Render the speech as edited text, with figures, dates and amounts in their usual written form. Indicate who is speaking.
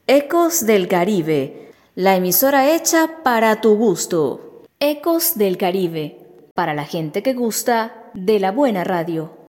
Speaker 1: Ecos del Caribe, la emisora hecha para tu gusto. Ecos del Caribe, para la gente que gusta de la buena radio.